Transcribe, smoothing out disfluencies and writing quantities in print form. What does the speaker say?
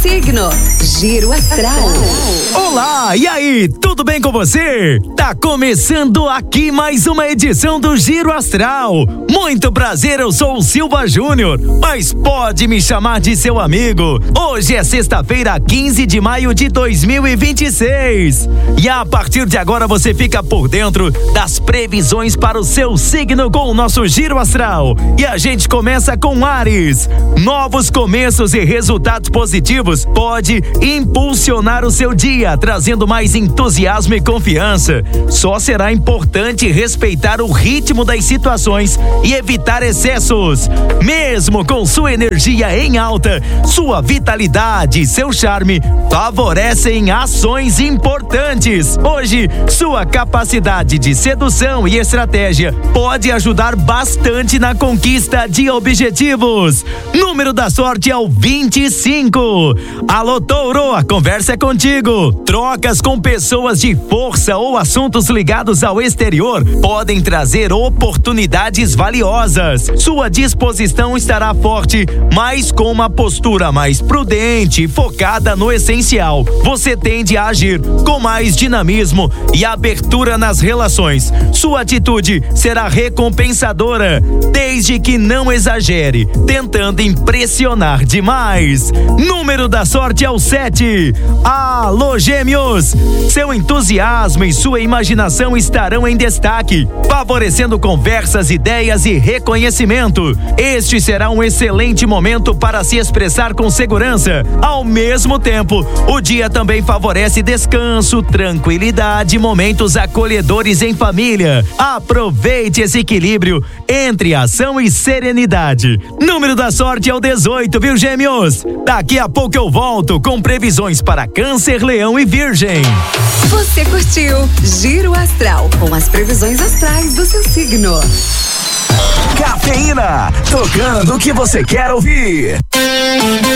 signo, Giro Astral. Olá, e aí, tudo bem com você? Tá começando aqui mais uma edição do Giro Astral. Muito prazer, eu sou o Silva Júnior, mas pode me chamar de seu amigo. Hoje é sexta-feira, 15 de maio de 2026. E a partir de agora você fica por dentro das previsões para o seu signo com o nosso Giro Astral. E a gente começa com Áries. Novos começos e resultados positivos pode impulsionar o seu dia, trazendo mais entusiasmo e confiança. Só será importante respeitar o ritmo das situações e evitar excessos. Mesmo com sua energia em alta, sua vitalidade e seu charme favorecem ações importantes. Hoje, sua capacidade de sedução e estratégia pode ajudar bastante na conquista de objetivos. Número da sorte é o 25. Alô, Touro, a conversa é contigo. Trocas com pessoas de força ou assuntos ligados ao exterior podem trazer oportunidades valiosas. Sua disposição estará forte, mas com uma postura mais prudente e focada no essencial. Você tende a agir com mais dinamismo e abertura nas relações. Sua atitude será recompensadora, desde que não exagere, tentando impressionar demais. Número da sorte é o 7. Alô, Gêmeos! Seu entusiasmo e sua imaginação estarão em destaque, favorecendo conversas, ideias e reconhecimento. Este será um excelente momento para se expressar com segurança. Ao mesmo tempo, o dia também favorece descanso, tranquilidade e momentos acolhedores em família. Aproveite esse equilíbrio entre ação e serenidade. Número da sorte é o 18, viu, Gêmeos? Daqui a pouco eu volto com previsões para Câncer, Leão e Virgem. Você curtiu Giro Astral, com as previsões astrais do seu signo. Cafeína, tocando o que você quer ouvir.